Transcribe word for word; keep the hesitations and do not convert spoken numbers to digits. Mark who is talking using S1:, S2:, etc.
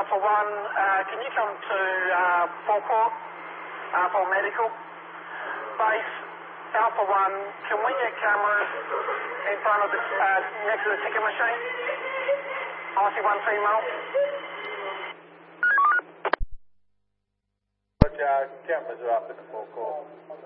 S1: Alpha One, uh, can you come to uh, forecourt uh, for medical? Base Alpha One, can we get cameras in front of the uh, next to the ticket machine? I see one female.
S2: But uh, cameras are up in the forecourt.